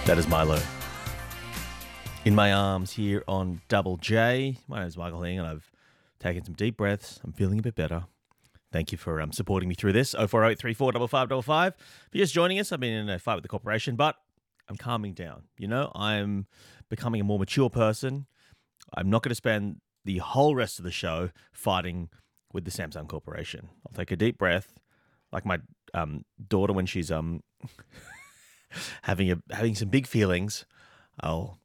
That is Milo. In my arms here on Double J. My name is Michael Hing and I've taken some deep breaths. I'm feeling a bit better. Thank you for supporting me through this. 040834 5555. If you're just joining us, I've been in a fight with the corporation, but I'm calming down. You know, I'm becoming a more mature person. I'm not going to spend the whole rest of the show fighting with the Samsung Corporation. I'll take a deep breath, like my daughter when she's having some big feelings. I'll,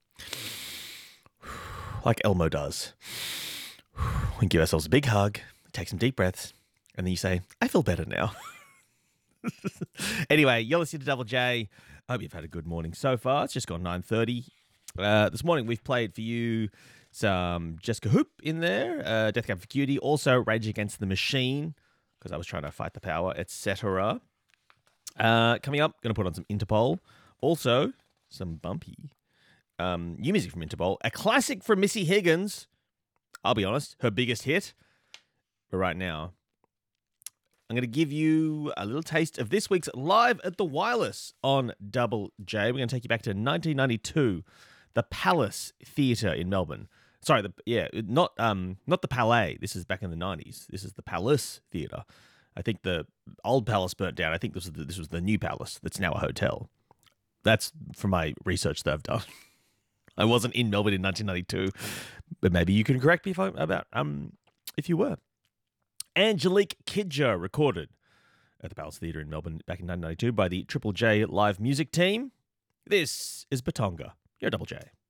like Elmo does, we give ourselves a big hug, take some deep breaths, and then you say, I feel better now. Anyway, you're listening to Double J. I hope you've had a good morning so far. It's just gone 9:30. This morning we've played for you some Jessica Hoop in there, Death Cab for Cutie, also Rage Against the Machine, because I was trying to fight the power, etc. Coming up, going to put on some Interpol. Also, some bumpy new music from Interpol. A classic from Missy Higgins. I'll be honest, her biggest hit. But right now, I'm going to give you a little taste of this week's Live at the Wireless on Double J. We're going to take you back to 1992, the Palace Theatre in Melbourne. Sorry, not the Palais. This is back in the 90s. This is the Palace Theatre. I think the old palace burnt down. I think this was the new palace that's now a hotel. That's from my research that I've done. I wasn't in Melbourne in 1992, but maybe you can correct me if you were. Angelique Kidger recorded at the Palace Theatre in Melbourne back in 1992 by the Triple J live music team. This is Batonga. You're Double J.